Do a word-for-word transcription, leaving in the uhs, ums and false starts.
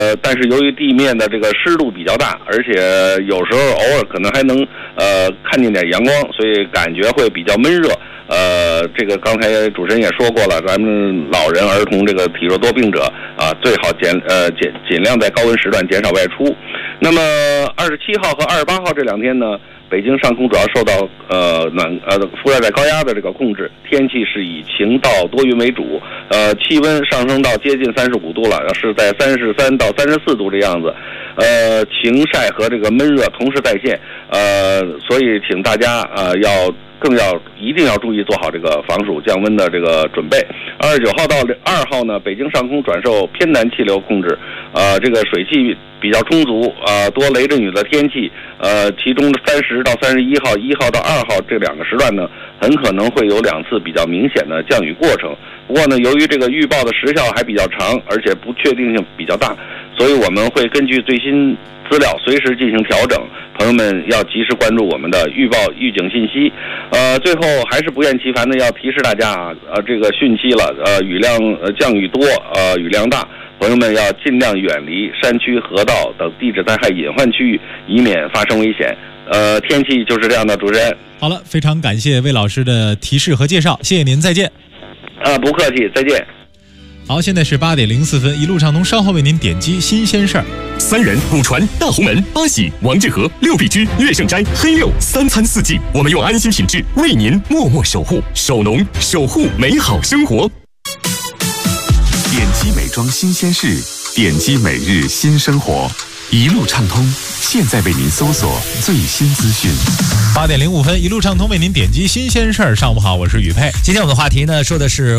呃，但是由于地面的这个湿度比较大，而且有时候偶尔可能还能呃看见点阳光，所以感觉会比较闷热。呃，这个刚才主持人也说过了，咱们老人、儿童这个体弱多病者啊，最好减呃减尽量在高温时段减少外出。那么二十七号和二十八号这两天呢，北京上空主要受到呃暖呃副热带高压的这个控制，天气是以晴到多云为主，呃气温上升到接近三十五度了，是在三十三到三十四度这样子，呃晴晒和这个闷热同时在线，呃所以请大家呃要。更要一定要注意做好这个防暑降温的这个准备。二十九号到二号呢，北京上空转受偏南气流控制，呃，这个水汽比较充足，呃，多雷阵雨的天气，呃，其中三十到三十一号、一号到二号这两个时段呢，很可能会有两次比较明显的降雨过程。不过呢，由于这个预报的时效还比较长，而且不确定性比较大，所以我们会根据最新资料随时进行调整。朋友们要及时关注我们的预报预警信息。呃，最后还是不厌其烦的要提示大家啊，呃，这个汛期了，呃，雨量呃降雨多，呃，雨量大，朋友们要尽量远离山区、河道等地质灾害隐患区域，以免发生危险。呃，天气就是这样的，主持人。 好了，非常感谢魏老师的提示和介绍，谢谢您，再见。 啊，不客气，再见。 好，现在是八点零四分，一路畅通，稍后为您点击新鲜事儿。 三人、五船、大红门、八喜、王致和、六必居、乐盛斋、黑六，三餐四季，我们用安心品质为您默默守护，守农，守护美好生活。 点击美妆新鲜事，点击每日新生活，一路畅通。现在为您搜索最新资讯。 八点零五分，一路畅通为您点击新鲜事儿。上午好，我是宇佩。 今天我们的话题呢，说的是